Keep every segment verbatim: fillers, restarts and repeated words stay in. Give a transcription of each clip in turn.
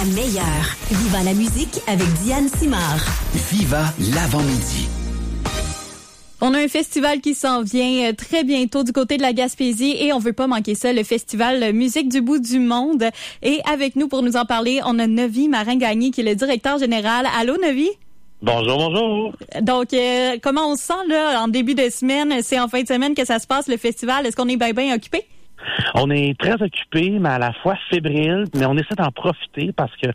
la meilleure. Viva la musique avec Diane Simard. Viva l'avant-midi. On a un festival qui s'en vient très bientôt du côté de la Gaspésie et on veut pas manquer ça, le festival Musique du bout du monde. Et avec nous pour nous en parler, on a Novi Marin-Gagné qui est le directeur général. Allô, Novi? Bonjour, bonjour. Donc, euh, comment on se sent là en début de semaine? C'est en fin de semaine que ça se passe, le festival. Est-ce qu'on est bien, bien occupé? On est très occupé, mais à la fois fébrile, mais on essaie d'en profiter parce que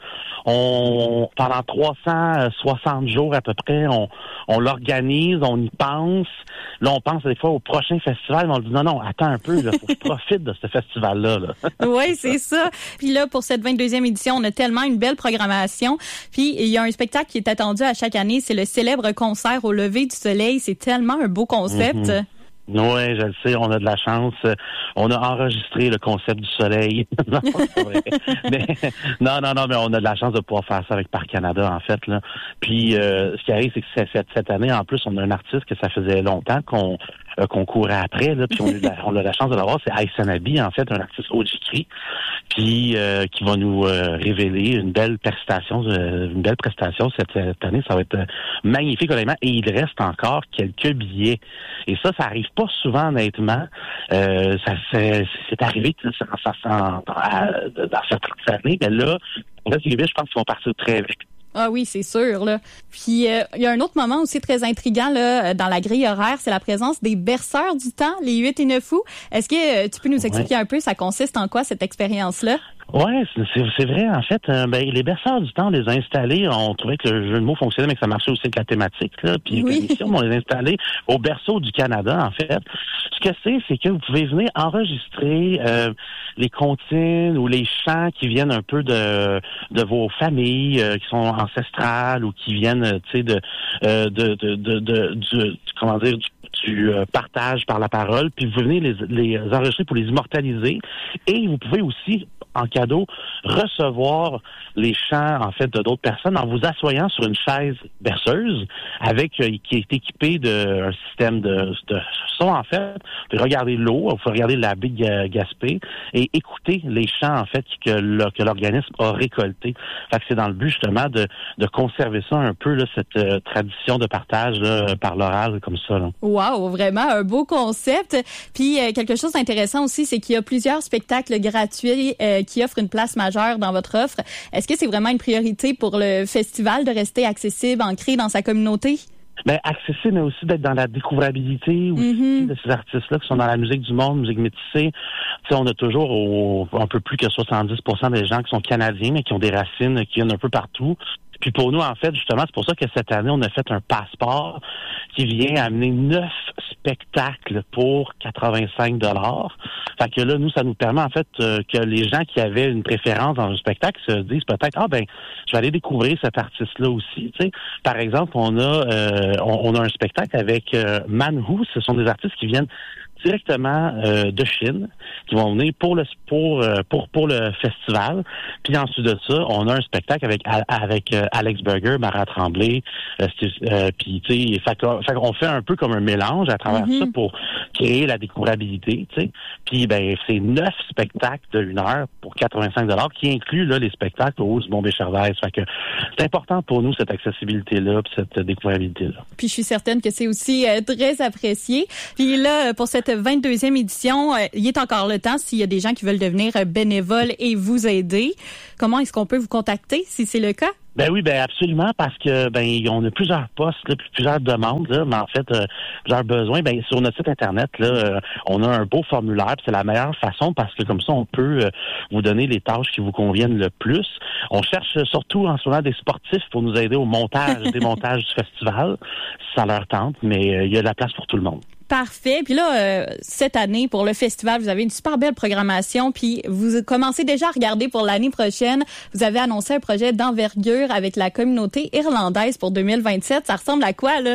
on pendant trois cent soixante jours à peu près, on, on l'organise, on y pense. Là, on pense des fois au prochain festival, mais on dit non, non, attends un peu, il faut que je profite de ce festival-là. Là. Oui, c'est ça. Puis là, pour cette vingt-deuxième édition, on a tellement une belle programmation. Puis il y a un spectacle qui est attendu à chaque année, c'est le célèbre concert au lever du soleil. C'est tellement un beau concept. Mm-hmm. Oui, je le sais, on a de la chance. On a enregistré le concept du soleil. non, c'est vrai. Mais, non, non, non, mais on a de la chance de pouvoir faire ça avec Parc Canada, en fait. Là. Puis, euh, ce qui arrive, c'est que cette, cette année, en plus, on a un artiste que ça faisait longtemps qu'on euh, qu'on courait après. Là, puis on a, la, on a la chance de l'avoir. C'est Aïssanabi, en fait, un artiste Ojikri, puis euh, qui va nous euh, révéler une belle prestation, euh, une belle prestation cette, cette année. Ça va être magnifique, honnêtement. Et il reste encore quelques billets. Et ça, ça arrive pas souvent, honnêtement. Euh, ça c'est, c'est arrivé ça, ça, ça, dans, dans certaines années, mais là, là, je pense qu'ils vont partir très vite. Ah oui, c'est sûr, là. Puis, il euh, y a un autre moment aussi très intriguant, là, dans la grille horaire, c'est la présence des berceurs du temps, les huit et neuf août. Est-ce que euh, tu peux nous expliquer ouais. un peu, ça consiste en quoi, cette expérience-là? Ouais, c'est, c'est vrai, en fait. Euh, ben, les berceurs du temps, on les a installés, on trouvait que le jeu de mots fonctionnait, mais que ça marchait aussi avec la thématique, là. Puis, oui. l'émission, on les a installés au berceau du Canada, en fait. Ce que c'est, c'est que vous pouvez venir enregistrer euh, les comptines ou les chants qui viennent un peu de de vos familles, euh, qui sont ancestrales ou qui viennent, tu sais, de, euh, de, de, de, de, du, comment dire, du, du euh, partage par la parole, puis vous venez les, les enregistrer pour les immortaliser. Et vous pouvez aussi, en cadeau, recevoir les chants, en fait, de d'autres personnes en vous assoyant sur une chaise berceuse avec euh, qui est équipée d'un système de, de son, en fait. Vous pouvez regarder l'eau, vous pouvez regarder la baie Gaspé et écouter les chants, en fait, que, le, que l'organisme a récoltés. Fait que c'est dans le but, justement, de, de conserver ça un peu, là, cette euh, tradition de partage là, par l'oral, comme ça. Là. Wow, vraiment un beau concept. Puis, euh, quelque chose d'intéressant aussi, c'est qu'il y a plusieurs spectacles gratuits euh, qui offrent une place majeure dans votre offre. Est-ce que c'est vraiment une priorité pour le festival de rester accessible, ancré dans sa communauté? Ben, accessible, mais aussi d'être dans la découvrabilité aussi mm-hmm. de ces artistes-là qui sont dans la musique du monde, musique métissée. Tu sais, on a toujours au, un peu plus que soixante-dix pour cent des gens qui sont canadiens, mais qui ont des racines qui viennent un peu partout. Puis pour nous, en fait, justement, c'est pour ça que cette année, on a fait un passeport qui vient amener neuf spectacles pour quatre-vingt-cinq dollars. Fait que là, nous, ça nous permet, en fait, euh, que les gens qui avaient une préférence dans un spectacle se disent peut-être, ah ben, je vais aller découvrir cet artiste-là aussi. Tu sais, par exemple, on a euh, on, on a un spectacle avec euh, Manhu. Ce sont des artistes qui viennent directement euh, de Chine, qui vont venir pour le pour euh, pour pour le festival. Puis ensuite de ça, on a un spectacle avec avec euh, Alex Berger, Marat Tremblay, euh, euh, puis tu sais, fait, fait qu'on fait un peu comme un mélange à travers mm-hmm. ça pour créer la découvrabilité, tu sais. Puis ben c'est neuf spectacles de une heure pour quatre-vingt-cinq dollars, qui inclut là les spectacles au Bombay-Charvez. Fait que c'est important pour nous cette accessibilité là, puis cette découvrabilité là. Puis je suis certaine que c'est aussi euh, très apprécié. Puis là pour cette vingt-deuxième édition, euh, il est encore le temps s'il y a des gens qui veulent devenir bénévoles et vous aider. Comment est-ce qu'on peut vous contacter si c'est le cas? Ben oui, ben absolument, parce que ben on a plusieurs postes, là, puis plusieurs demandes, là, mais en fait, euh, plusieurs besoins. Ben sur notre site internet, là, euh, on a un beau formulaire, puis c'est la meilleure façon parce que comme ça, on peut euh, vous donner les tâches qui vous conviennent le plus. On cherche surtout en ce moment des sportifs pour nous aider au montage, démontage du festival, si ça leur tente, mais euh, il y a de la place pour tout le monde. Parfait. Puis là, euh, cette année, pour le festival, vous avez une super belle programmation. Puis vous commencez déjà à regarder pour l'année prochaine. Vous avez annoncé un projet d'envergure avec la communauté irlandaise pour deux mille vingt-sept. Ça ressemble à quoi, là?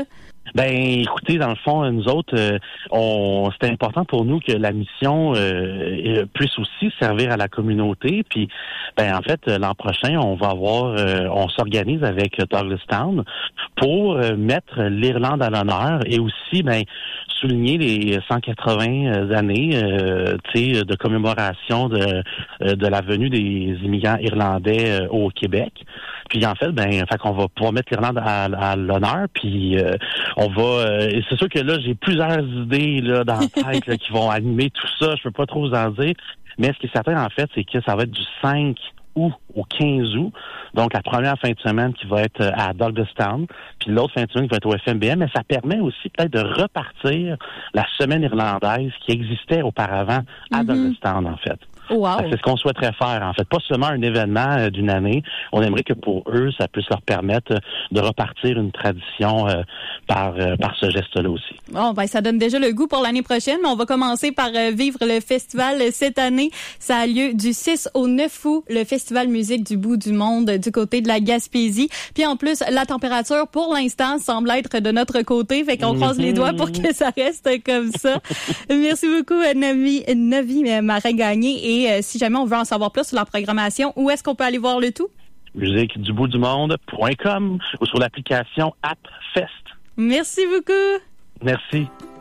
Ben, écoutez, dans le fond, nous autres, euh, on c'était important pour nous que la mission euh, puisse aussi servir à la communauté. Puis, ben, en fait, l'an prochain, on va avoir, euh, on s'organise avec Douglastown pour euh, mettre l'Irlande à l'honneur et aussi, ben, souligner les cent quatre-vingts années, euh, tu sais, de commémoration de de la venue des immigrants irlandais euh, au Québec. Puis en fait, ben, fait qu'on va pouvoir mettre l'Irlande à, à l'honneur. Puis euh, on va, euh, c'est sûr que là, j'ai plusieurs idées là dans la tête là, qui vont animer tout ça. Je peux pas trop vous en dire, mais ce qui est certain en fait, c'est que ça va être du cinq août au quinze août. Donc, la première fin de semaine qui va être à Douglastown, puis l'autre fin de semaine qui va être au F M B M, mais ça permet aussi peut-être de repartir la semaine irlandaise qui existait auparavant à mm-hmm. Douglastown, en fait. Wow. C'est ce qu'on souhaiterait faire, en fait. Pas seulement un événement euh, d'une année. On aimerait que pour eux, ça puisse leur permettre de repartir une tradition euh, par euh, par ce geste-là aussi. Bon, ben ça donne déjà le goût pour l'année prochaine, mais on va commencer par euh, vivre le festival cette année. Ça a lieu du six au neuf août, le Festival Musique du bout du monde du côté de la Gaspésie. Puis en plus, la température, pour l'instant, semble être de notre côté. Fait qu'on mm-hmm. croise les doigts pour que ça reste comme ça. Merci beaucoup, Novi, Novi Marin-Gagné. Et euh, si jamais on veut en savoir plus sur la programmation, où est-ce qu'on peut aller voir le tout? musique du bout du monde point com ou sur l'application AppFest. Merci beaucoup. Merci.